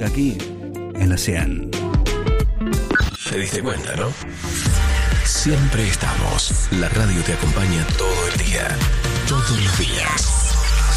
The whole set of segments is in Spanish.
música aquí en la 100. Te diste cuenta, ¿no? Siempre estamos. La radio te acompaña todo el día. Todos los días.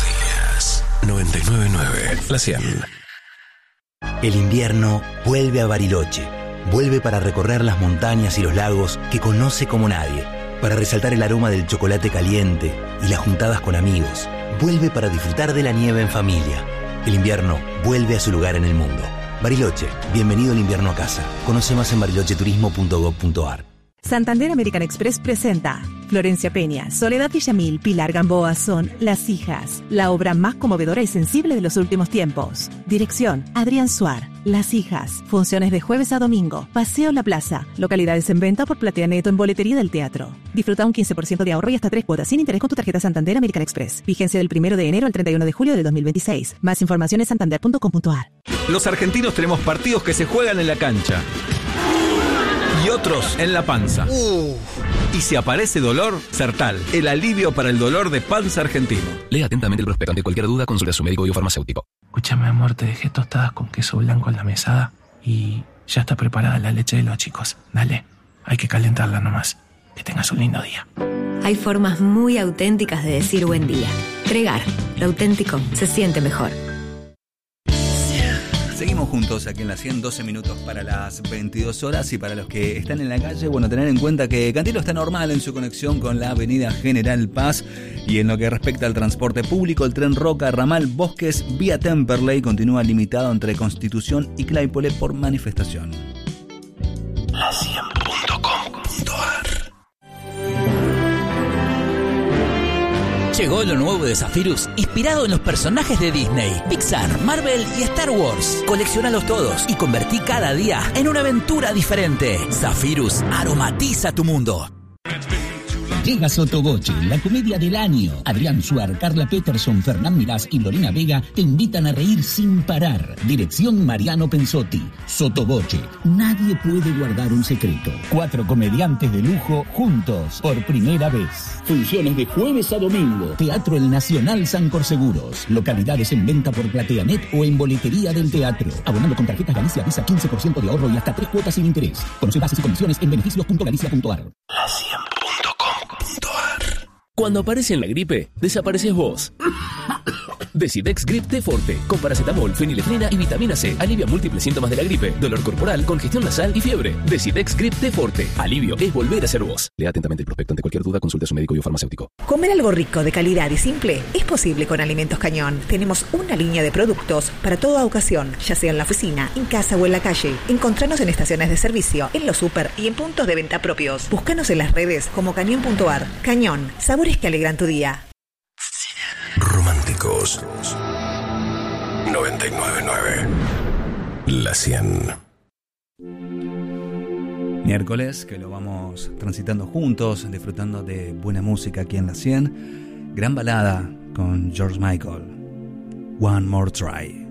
99.9 La 100. El invierno vuelve a Bariloche. Vuelve para recorrer las montañas y los lagos que conoce como nadie. Para resaltar el aroma del chocolate caliente y las juntadas con amigos. Vuelve para disfrutar de la nieve en familia. El invierno vuelve a su lugar en el mundo. Bariloche, bienvenido el invierno a casa. Conoce más en barilocheturismo.gov.ar. Santander American Express presenta Florencia Peña, Soledad Villamil, Pilar Gamboa son Las Hijas, la obra más conmovedora y sensible de los últimos tiempos. Dirección, Adrián Suar. Las Hijas, funciones de jueves a domingo, Paseo La Plaza, localidades en venta por Plateaneto en boletería del teatro. Disfruta un 15% de ahorro y hasta 3 cuotas sin interés con tu tarjeta Santander American Express. Vigencia del 1 de enero al 31 de julio del 2026. Más información en santander.com.ar. Los argentinos tenemos partidos que se juegan en la cancha y otros en la panza. Y si aparece dolor, Sertal, el alivio para el dolor de panza argentino. Lea atentamente el prospecto. Ante cualquier duda, consulte a su médico o farmacéutico. Escúchame, amor, te dejé tostadas con queso blanco en la mesada y ya está preparada la leche de los chicos. Dale, hay que calentarla nomás. Que tengas un lindo día. Hay formas muy auténticas de decir buen día. Cregar, lo auténtico se siente mejor. Seguimos juntos aquí en la 100, 12 minutos para las 22 horas. Y para los que están en la calle, bueno, tener en cuenta que Cantilo está normal en su conexión con la avenida General Paz. Y en lo que respecta al transporte público, el tren Roca, ramal Bosques, vía Temperley, continúa limitado entre Constitución y Claypole por manifestación. La 100.com.ar. Llegó lo nuevo de Zephyrus, inspirado en los personajes de Disney, Pixar, Marvel y Star Wars. Colecciónalos todos y convertí cada día en una aventura diferente. Zephyrus aromatiza tu mundo. Llega Sotoboche, la comedia del año. Adrián Suar, Carla Peterson, Fernán Mirás y Lorena Vega te invitan a reír sin parar. Dirección Mariano Pensotti. Sotoboche, nadie puede guardar un secreto. 4 comediantes de lujo juntos por primera vez. Funciones de jueves a domingo. Teatro El Nacional San Corseguros. Localidades en venta por Plateanet o en boletería del teatro. Abonando con tarjetas Galicia Visa 15% de ahorro y hasta 3 cuotas sin interés. Conoce bases y condiciones en beneficios.galicia.ar. La 100.com.ar. Cuando aparece en la gripe, desapareces vos. Decidex Grip T Forte, con paracetamol, fenilefrina y vitamina C. Alivia múltiples síntomas de la gripe, dolor corporal, congestión nasal y fiebre. Decidex Grip T Forte. Alivio es volver a ser vos. Lea atentamente el prospecto. Ante cualquier duda, consulte a su médico y farmacéutico. Comer algo rico, de calidad y simple es posible con Alimentos Cañón. Tenemos una línea de productos para toda ocasión, ya sea en la oficina, en casa o en la calle. Encontranos en estaciones de servicio, en los súper y en puntos de venta propios. Búscanos en las redes como cañón.ar. Cañón, sabores que alegran tu día. Románticos. 99.9 La 100. Miércoles, que lo vamos transitando juntos, disfrutando de buena música aquí en la 100. Gran balada con George Michael. One More Try.